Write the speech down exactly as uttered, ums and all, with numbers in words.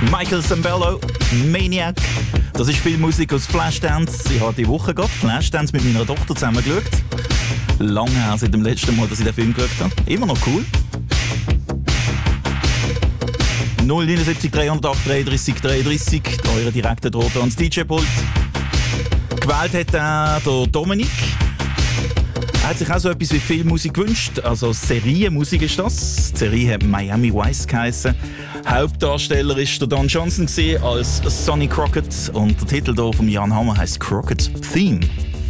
Michael Sembello, Maniac. Das ist viel Musik aus Flashdance. Ich habe die Woche gerade Flashdance mit meiner Tochter zusammen geschaut. Lange her seit dem letzten Mal, dass ich den Film geschaut habe. Immer noch cool. null neun sieben drei null acht drei drei drei drei, eure direkte Drohte ans D J-Pult. Gewählt hat auch der Dominik. Er hat sich auch so etwas wie Filmmusik gewünscht, also Serienmusik ist das. Die Serie hat Miami Vice geheissen. Hauptdarsteller war der Don Johnson als Sonny Crockett und der Titel hier von Jan Hammer heisst Crockett Theme.